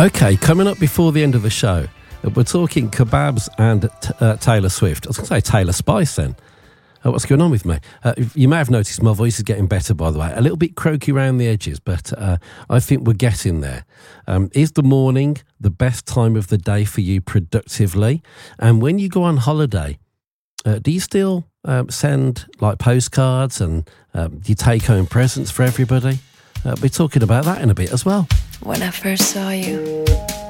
Okay, coming up before the end of the show, we're talking kebabs and Taylor Swift. I was going to say Taylor Spice then. What's going on with me? You may have noticed my voice is getting better, by the way. A little bit croaky around the edges, but I think we're getting there. Is the morning the best time of the day for you productively? And when you go on holiday, do you still send like postcards and do you take home presents for everybody? We're talking about that in a bit as well. When I first saw you,